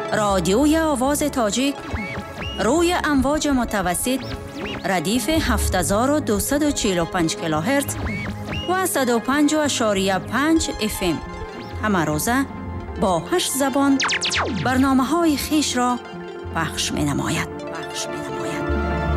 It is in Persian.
رادیوی آواز تاجیک روی امواج متوسط ردیف 7245 کیلوهرتز و 105.5 FM همه روزه با 8 زبان برنامه‌های خویش را پخش می‌نماید.